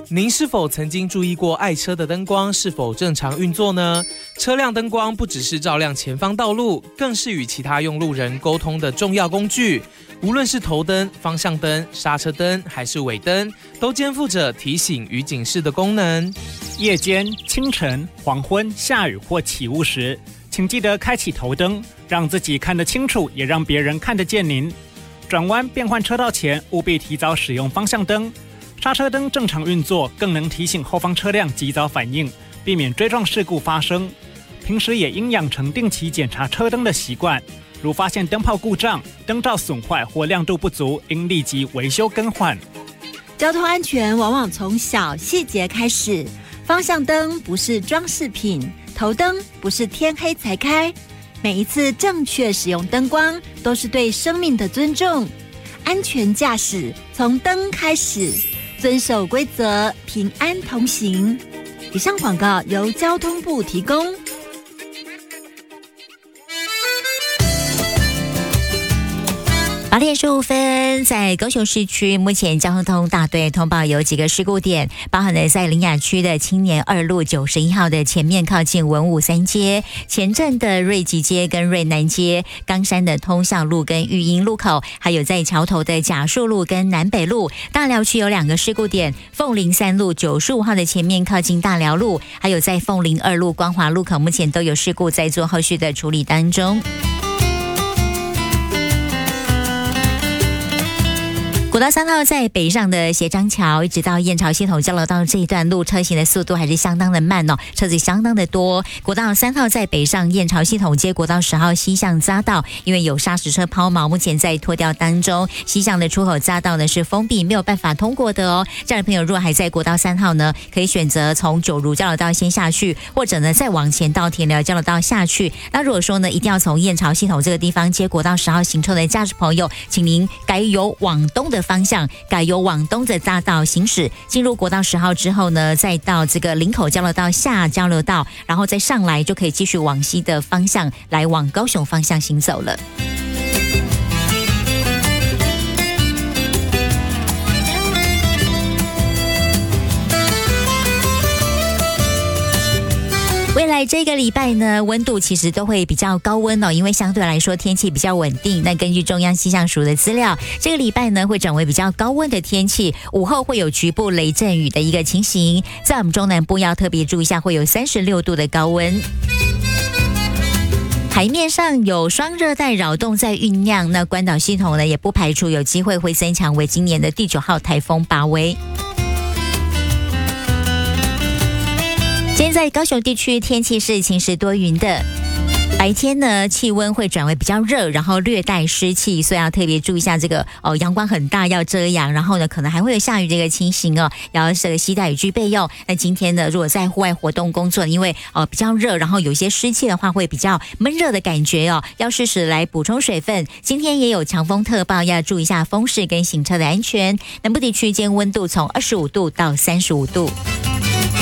您是否曾经注意过爱车的灯光是否正常运作呢？车辆灯光不只是照亮前方道路，更是与其他用路人沟通的重要工具。无论是头灯、方向灯、刹车灯还是尾灯，都肩负着提醒与警示的功能。 夜间、清晨、黄昏、下雨或起雾时，请记得开启头灯，让自己看得清楚，也让别人看得见您。转弯变换车道前，务必提早使用方向灯。刹车灯正常运作，更能提醒后方车辆及早反应，避免追撞事故发生。平时也应养成定期检查车灯的习惯，如发现灯泡故障、灯罩损坏或亮度不足，应立即维修更换。 交通安全往往从小细节开始，方向灯不是装饰品，头灯不是天黑才开。每一次正确使用灯光，都是对生命的尊重。安全驾驶从灯开始，遵守规则，平安同行。以上广告由交通部提供。 8点15分，在高雄市区，目前交通大队通报有几个事故点，包含了在苓雅区的青年2路91号的前面靠近文武3街，前镇的瑞吉街跟瑞南街，冈山的通向路跟育英路口，还有在桥头的甲树路跟南北路。大寮区有2个事故点，凤林3路95号的前面靠近大寮路，还有在凤林2路光华路口，目前都有事故在做后续的处理当中。国道3号在北上的协章桥一直到燕巢系统交流道这一段路，车行的速度还是相当的慢哦，车子相当的多。国道3号在北上燕巢系统接国道10号西向匝道，因为有砂石车抛锚，目前在拖吊当中。西向的出口匝道呢是封闭，没有办法通过的哦。这样的朋友如果还在国道3号呢，可以选择从九如交流道先下去，或者呢再往前到田寮交流道下去。那如果说呢一定要从燕巢系统这个地方接国道10号行车的驾驶朋友，请您改由往东的方向，改由往东的匝道行驶，进入国道10号之后呢，再到这个林口交流道下交流道，然后再上来就可以继续往西的方向来往高雄方向行走了。未来这个礼拜呢，温度其实都会比较高温哦，因为相对来说天气比较稳定。那根据中央气象署的资料，这个礼拜呢会转为比较高温的天气，午后会有局部雷阵雨的一个情形，在我们中南部要特别注意一下，会有36度的高温。海面上有双热带扰动在酝酿，那关岛系统呢也不排除有机会会增强为今年的第9号台风巴威。今天在高雄地区天气是晴时多云的，白天呢气温会转为比较热，然后略带湿气，所以要特别注意一下这个阳光很大要遮阳，然后呢可能还会有下雨这个情形哦，要携带雨具备用。那今天呢如果在户外活动工作，因为比较热，然后有一些湿气的话，会比较闷热的感觉哦，要适时来补充水分。今天也有强风特报，要注意一下风势跟行车的安全。南部地区今天温度从25度到35度。